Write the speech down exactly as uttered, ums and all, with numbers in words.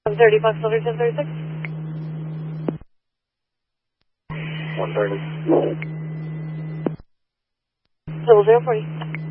one thirty, Fox Silver, ten thirty-six. one thirty. Double zero forty.